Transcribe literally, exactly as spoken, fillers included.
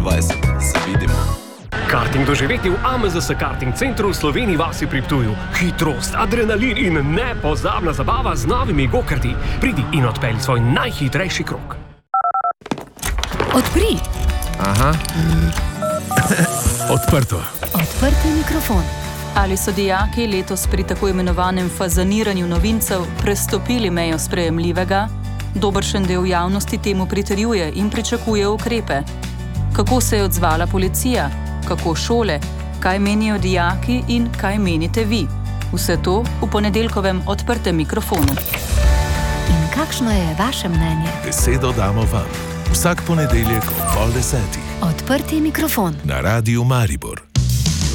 dvajset. Se vidimo. Karting doživeti v A M Z S Karting Centru v Sloveniji vasi pri Ptuju. Hitrost, adrenalin in nepozabna zabava z novimi go-karti. Pridi in odpelji svoj najhitrejši krog. Odpri. Aha. Odprto. Odprti mikrofon. Ali so dijaki letos pri tako imenovanem fazaniranju novincev prestopili mejo sprejemljivega? Dobršen del javnosti temu pritrjuje in pričakuje ukrepe. Kako se je odzvala policija? Kako šole? Kaj menijo dijaki in kaj menite vi? Vse to v ponedeljkovem odprtem mikrofonu. In kakšno je vaše mnenje? Besedo damo vam. Vsak ponedeljek ob pol desetih. Odprti mikrofon. Na Radiu Maribor.